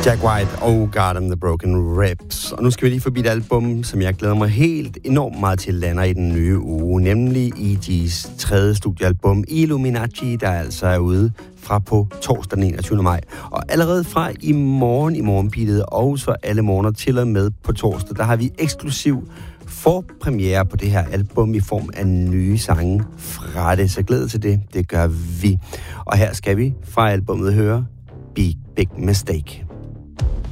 Jack White og Garden the Broken Ribs. Og nu skal vi lige forbi et album, som jeg glæder mig helt enormt meget til lander i den nye uge, nemlig E.G.'s tredje studiealbum Illuminati, der altså er ude fra på torsdag den 21. maj. Og allerede fra i morgenbeatet, og så alle morgener til og med på torsdag, der har vi eksklusiv forpremiere på det her album i form af nye sange fra det. Så glæder til det gør vi. Og her skal vi fra albumet høre Big Mistake.